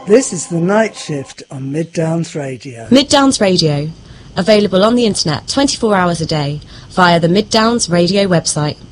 This is the night shift on Mid Downs Radio. Mid Downs Radio, available on the internet 24 hours a day via the Mid Downs Radio website.